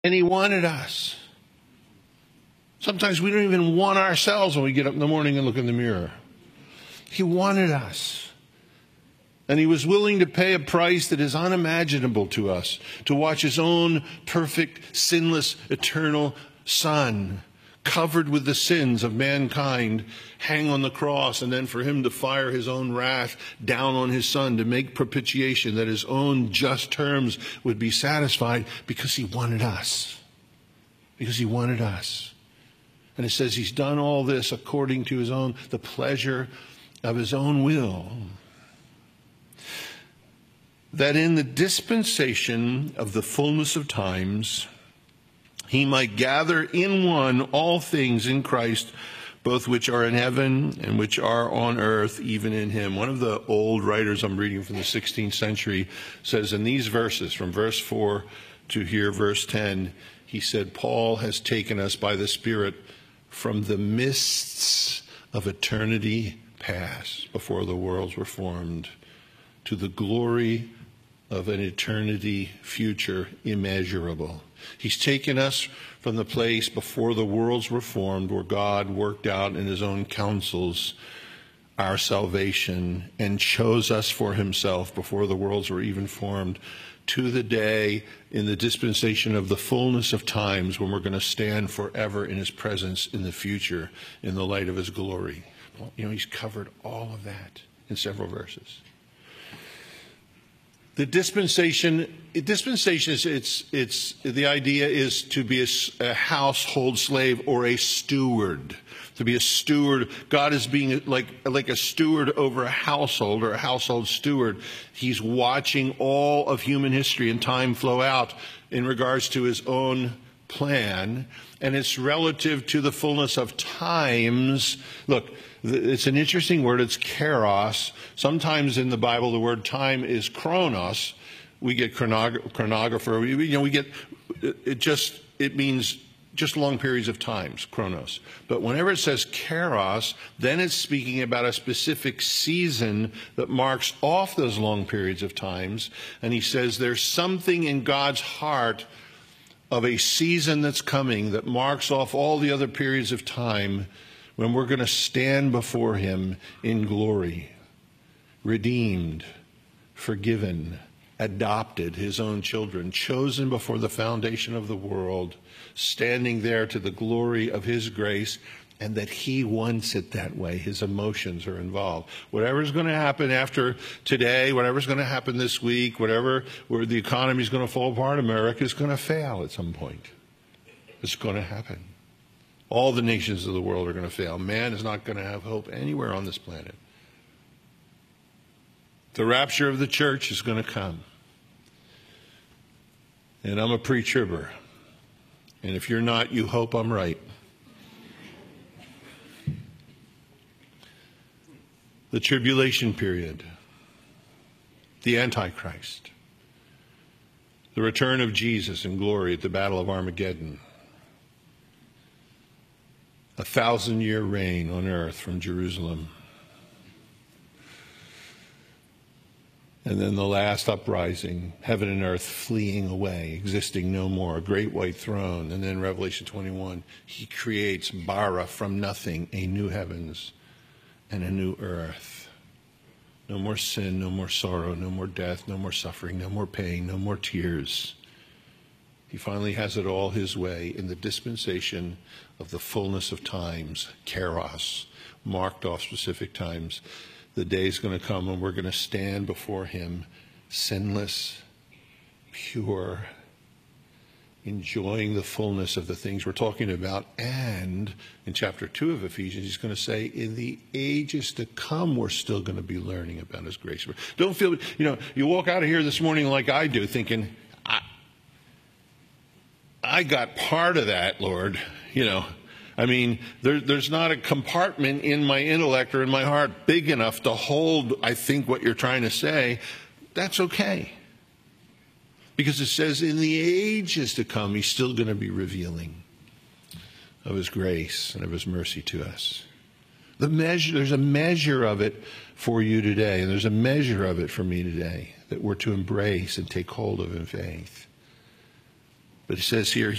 And he wanted us. Sometimes we don't even want ourselves when we get up in the morning and look in the mirror. He wanted us. And he was willing to pay a price that is unimaginable to us, to watch his own perfect, sinless, eternal Son, covered with the sins of mankind, hang on the cross, and then for him to fire his own wrath down on his Son to make propitiation that his own just terms would be satisfied, because he wanted us. Because he wanted us. And it says he's done all this according to the pleasure of his own will, that in the dispensation of the fullness of times he might gather in one all things in Christ, both which are in heaven and which are on earth, even in him. One of the old writers I'm reading from the 16th century says in these verses, from verse 4 to here, verse 10, he said, Paul has taken us by the Spirit from the mists of eternity past, before the worlds were formed, to the glory of an eternity future, immeasurable. He's taken us from the place before the worlds were formed, where God worked out in his own counsels our salvation and chose us for himself before the worlds were even formed, to the day in the dispensation of the fullness of times when we're going to stand forever in his presence in the future in the light of his glory. Well, he's covered all of that in several verses. The dispensation is the idea is to be a household slave or a steward. To be a steward, God is being like a steward over a household, or a household steward. He's watching all of human history and time flow out in regards to his own plan, and it's relative to the fullness of times. Look, it's an interesting word. It's kairos. Sometimes in the Bible, the word time is chronos. We get chronographer. We get it means just long periods of times, chronos. But whenever it says kairos, then it's speaking about a specific season that marks off those long periods of times. And he says there's something in God's heart of a season that's coming that marks off all the other periods of time, when we're going to stand before him in glory, redeemed, forgiven, adopted, his own children, chosen before the foundation of the world, standing there to the glory of his grace, and that he wants it that way. His emotions are involved. Whatever's going to happen after today, whatever's going to happen this week, where the economy's going to fall apart, America's going to fail at some point. It's going to happen. All the nations of the world are going to fail. Man is not going to have hope anywhere on this planet. The rapture of the church is going to come. And I'm a pre-tribber. And if you're not, you hope I'm right. The tribulation period. The Antichrist. The return of Jesus in glory at the Battle of Armageddon. 1,000-year reign on earth from Jerusalem. And then the last uprising, heaven and earth fleeing away, existing no more, a great white throne. And then Revelation 21, he creates bara, from nothing, a new heavens and a new earth. No more sin, no more sorrow, no more death, no more suffering, no more pain, no more tears. He finally has it all his way in the dispensation of the fullness of times, kairos, marked off specific times. The day's going to come when we're going to stand before him, sinless, pure, enjoying the fullness of the things we're talking about. And in chapter 2 of Ephesians, he's going to say, in the ages to come, we're still going to be learning about his grace. Don't feel, you walk out of here this morning like I do, thinking, I got part of that, Lord. There's not a compartment in my intellect or in my heart big enough to hold, I think, what you're trying to say. That's okay. Because it says in the ages to come, he's still going to be revealing of his grace and of his mercy to us. There's a measure of it for you today, and there's a measure of it for me today that we're to embrace and take hold of in faith. But he says here,